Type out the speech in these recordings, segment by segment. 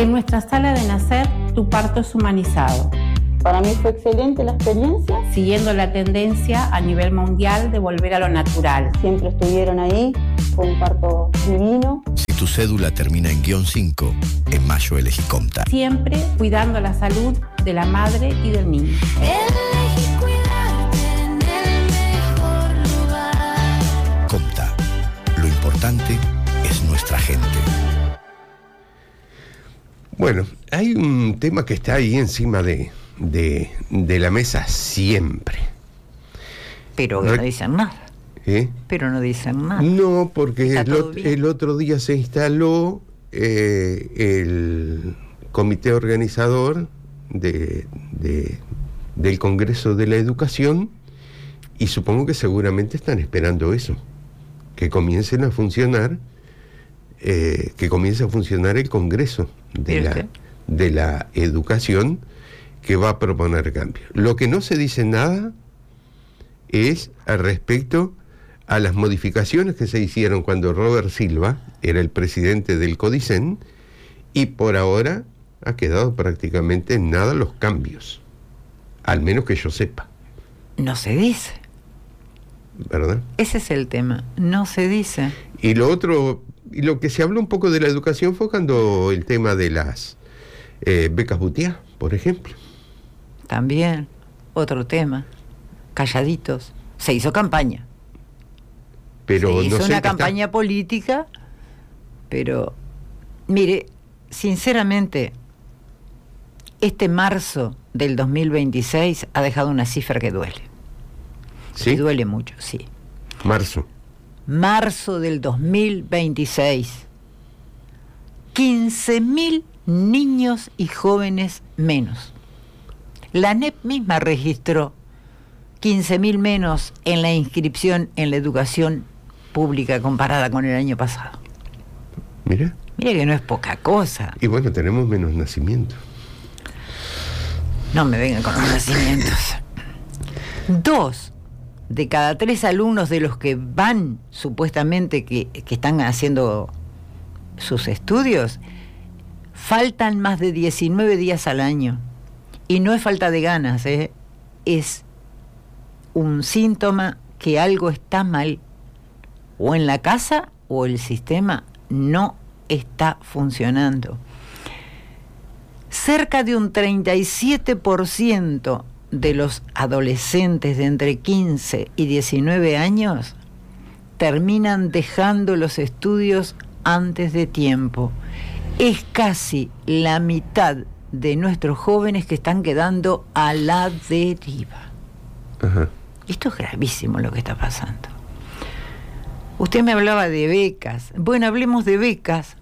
En nuestra sala de nacer, tu parto es humanizado. Para mí fue excelente la experiencia. Siguiendo la tendencia a nivel mundial de volver a lo natural. Siempre estuvieron ahí, fue un parto divino. Si tu cédula termina en _5, en mayo elegí Comta. Siempre cuidando la salud de la madre y del niño. Elegí cuidarte en el mejor lugar. Comta, lo importante es nuestra gente. Bueno, hay un tema que está ahí encima de la mesa siempre. Pero no dicen nada. ¿Eh? Pero no dicen nada. No, porque el otro día se instaló el comité organizador del Congreso de la Educación y supongo que seguramente están esperando eso, que comiencen a funcionar, que comience a funcionar el Congreso de la Educación, que va a proponer cambios. Lo que no se dice nada es al respecto a las modificaciones que se hicieron cuando Robert Silva era el presidente del CODICEN, y por ahora ha quedado prácticamente en nada los cambios, al menos que yo sepa. No se dice. ¿Verdad? Ese es el tema, no se dice. Y lo otro, y lo que se habló un poco de la educación fue cuando el tema de las becas Boutiá, por ejemplo. También, otro tema, calladitos. Se hizo campaña. Pero se hizo no sé una campaña política, pero, mire, sinceramente, este marzo del 2026 ha dejado una cifra que duele. ¿Sí? Y duele mucho, sí. Marzo del 2026. 15.000 niños y jóvenes menos. La ANEP misma registró 15.000 menos en la inscripción en la educación pública comparada con el año pasado. Mira. Mira que no es poca cosa. Y bueno, tenemos menos nacimientos. No me vengan con los nacimientos. 2 de cada 3 alumnos de los que van, supuestamente, que están haciendo sus estudios, faltan más de 19 días al año. Y no es falta de ganas, es un síntoma que algo está mal, o en la casa o el sistema no está funcionando. Cerca de un 37% de los adolescentes de entre 15 y 19 años terminan dejando los estudios antes de tiempo. Es casi la mitad de nuestros jóvenes que están quedando a la deriva. Ajá. Esto es gravísimo lo que está pasando. Usted me hablaba de becas. Bueno, hablemos de becas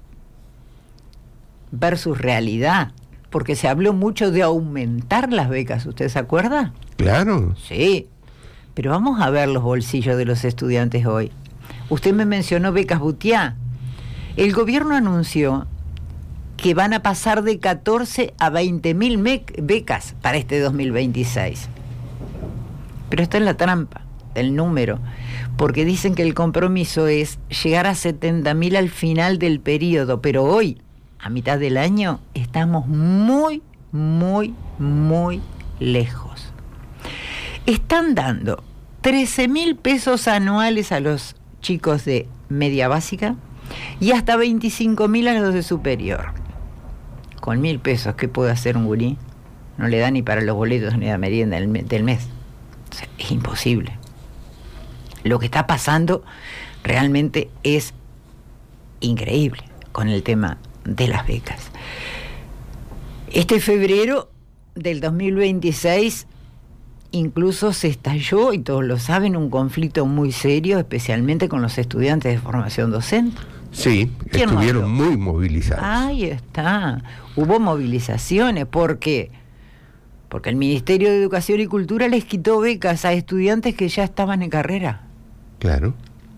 versus realidad, porque se habló mucho de aumentar las becas. ¿Usted se acuerda? Claro. Sí, pero vamos a ver los bolsillos de los estudiantes hoy. Usted me mencionó becas Boutiá. El gobierno anunció que van a pasar de 14 a 20.000 becas para este 2026. Pero está en la trampa del número, porque dicen que el compromiso es llegar a 70.000 al final del periodo, pero hoy, a mitad del año, estamos muy, muy, muy lejos. Están dando 13.000 pesos anuales a los chicos de media básica y hasta 25.000 a los de superior. Con 1.000 pesos, ¿qué puede hacer un gurí? No le da ni para los boletos ni la merienda del mes. O sea, es imposible. Lo que está pasando realmente es increíble con el tema de las becas. Este febrero del 2026 incluso se estalló, y todos lo saben, un conflicto muy serio, especialmente con los estudiantes de formación docente. Sí, estuvieron muy movilizados. Ahí está. Hubo movilizaciones. ¿Por qué? Porque el Ministerio de Educación y Cultura les quitó becas a estudiantes que ya estaban en carrera. Claro.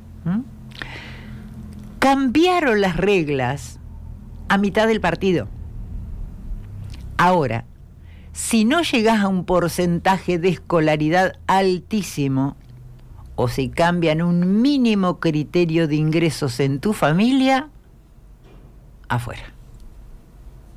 Cambiaron las reglas a mitad del partido. Ahora, si no llegás a un porcentaje de escolaridad altísimo, o si cambian un mínimo criterio de ingresos en tu familia, afuera.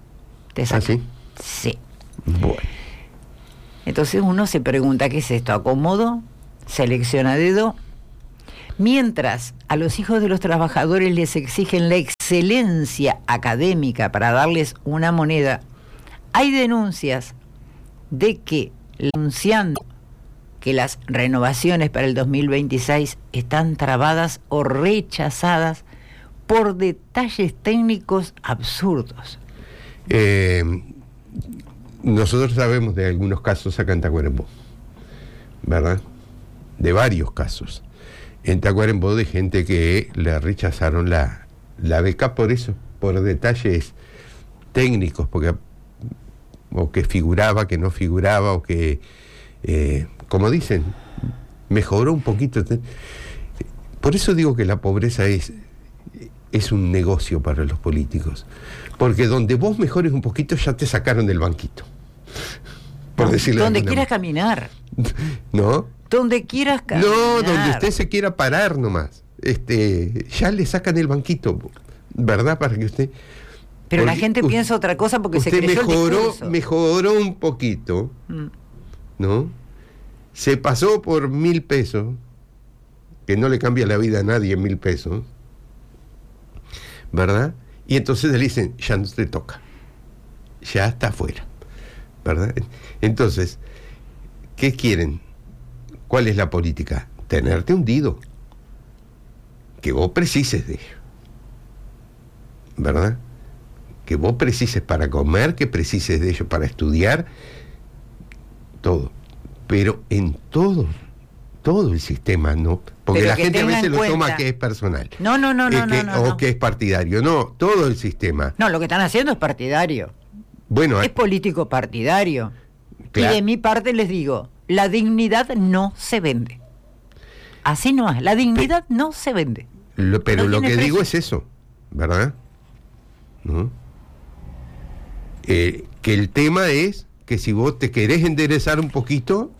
Te sacan. ¿Ah, sí? Sí. Bueno. Entonces uno se pregunta, ¿qué es esto? ¿Acomodo? ¿Selecciona a dedo? Mientras a los hijos de los trabajadores les exigen la excelencia académica para darles una moneda, hay denuncias de que, anunciando que las renovaciones para el 2026 están trabadas o rechazadas por detalles técnicos absurdos. Nosotros sabemos de algunos casos acá en Tacuarembó, ¿verdad? De varios casos. En Tacuarembó de gente que le rechazaron la beca por eso, por detalles técnicos, porque o que figuraba, que no figuraba, o que, como dicen, mejoró un poquito. Por eso digo que la pobreza es un negocio para los políticos, porque donde vos mejores un poquito ya te sacaron del banquito, por decirlo donde de quieras alguna caminar. ¿No? Donde quieras caminar. No, donde usted se quiera parar nomás. Ya le sacan el banquito, ¿verdad? Para que usted... Pero la gente piensa otra cosa porque se usted creyó el discurso. mejoró un poquito, ¿no? Se pasó por 1.000 pesos, que no le cambia la vida a nadie 1.000 pesos, ¿verdad? Y entonces le dicen, ya no te toca, ya está afuera, ¿verdad? Entonces, ¿qué quieren? ¿Cuál es la política? Tenerte hundido, que vos precises de ello, ¿verdad? Que vos precises para comer, que precises de ello para estudiar, todo. Pero en todo el sistema, ¿no? Porque Pero la que gente a tenga veces en lo cuenta. toma que es personal. No. O que es partidario. No, todo el sistema. No, lo que están haciendo es partidario. Bueno, Es político partidario. Claro. Y de mi parte les digo, la dignidad no se vende. Así no es, la dignidad no se vende. pero no lo tiene que digo precio. es eso, ¿verdad? ¿No? Que el tema es que si vos te querés enderezar un poquito,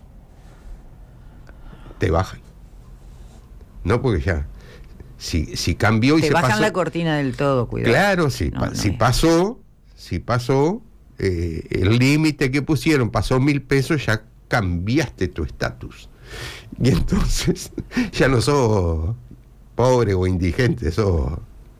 te bajan. No, porque ya, si cambió y Te se bajan pasó... la cortina del todo, cuidado. Claro, si es. pasó, el límite que pusieron, pasó 1.000 pesos, ya cambiaste tu estatus. Y entonces, ya no sos pobre o indigente, sos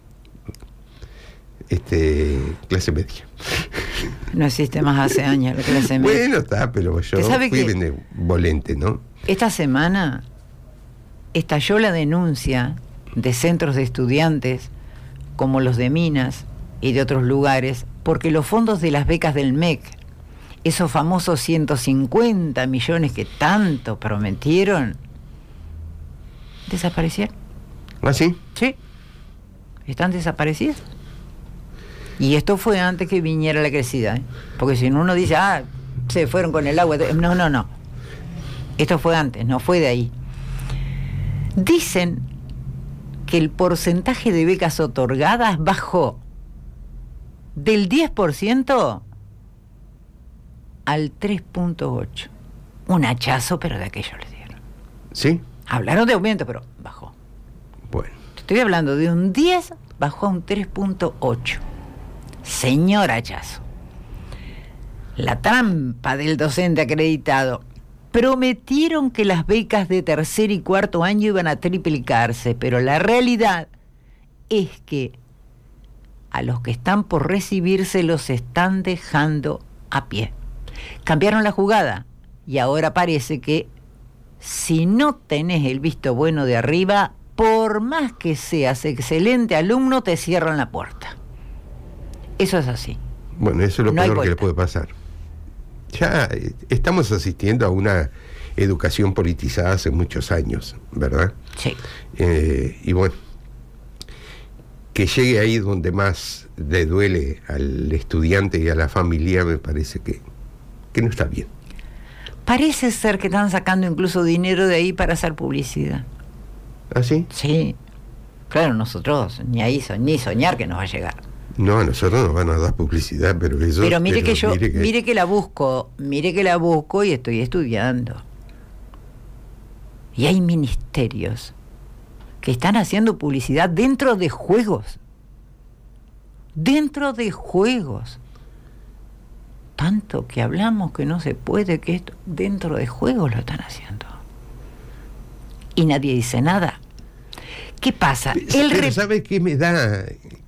clase media. No existe más hace años la clase media. Bueno, está, pero yo ¿Usted sabe fui que benevolente, ¿no? esta semana estalló la denuncia de centros de estudiantes como los de Minas y de otros lugares porque los fondos de las becas del MEC, esos famosos 150 millones que tanto prometieron, desaparecieron. ¿Ah, sí? Sí, están desaparecidos. Y esto fue antes que viniera la crecida, ¿eh? Porque si uno dice, se fueron con el agua. No. Esto fue antes, no fue de ahí. Dicen que el porcentaje de becas otorgadas bajó del 10% al 3.8%. Un hachazo, pero de aquello le dieron. ¿Sí? Hablaron de aumento, pero bajó. Bueno. Estoy hablando de un 10, bajó a un 3.8. Señor hachazo. La trampa del docente acreditado. Prometieron que las becas de tercer y cuarto año iban a triplicarse, pero la realidad es que a los que están por recibirse los están dejando a pie. Cambiaron la jugada y ahora parece que si no tenés el visto bueno de arriba, por más que seas excelente alumno, te cierran la puerta. Eso es así. Bueno, eso es lo No hay peor que le vuelta. puede pasar. Ya estamos asistiendo a una educación politizada hace muchos años, ¿verdad? Sí. Y bueno, que llegue ahí donde más le duele al estudiante y a la familia, me parece que no está bien. Parece ser que están sacando incluso dinero de ahí para hacer publicidad. ¿Ah, sí? Sí. Claro, nosotros ni soñar que nos va a llegar. No, a nosotros nos van a dar publicidad, pero eso... Pero mire que la busco y estoy estudiando. Y hay ministerios que están haciendo publicidad dentro de juegos. tanto que hablamos que no se puede, que esto dentro de juegos lo están haciendo. Y nadie dice nada. ¿Qué pasa? Pero ¿sabe qué me da?